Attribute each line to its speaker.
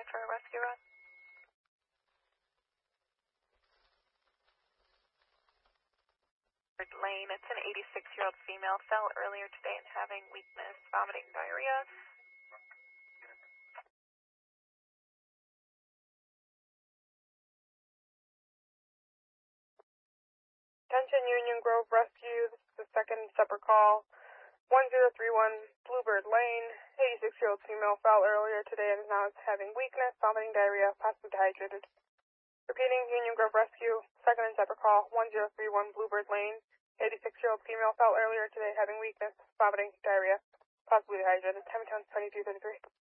Speaker 1: by for a rescue run. Lane, it's an 86-year-old female, fell earlier today and having weakness, vomiting, diarrhea.
Speaker 2: Attention Union Grove Rescue, this is the second separate call. 1031 Bluebird Lane, 86-year-old female fell earlier today and now is having weakness, vomiting, diarrhea, possibly dehydrated. Repeating, Union Grove Rescue, second and separate call, 1031 Bluebird Lane, 86-year-old female fell earlier today having weakness, vomiting, diarrhea, possibly dehydrated. Time counts 22:33.